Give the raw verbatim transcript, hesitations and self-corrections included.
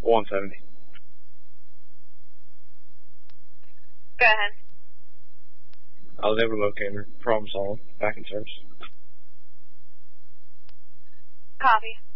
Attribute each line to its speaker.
Speaker 1: one seventy.
Speaker 2: Go ahead.
Speaker 1: I was able to locate her. Problem solved. Back in service.
Speaker 2: Copy.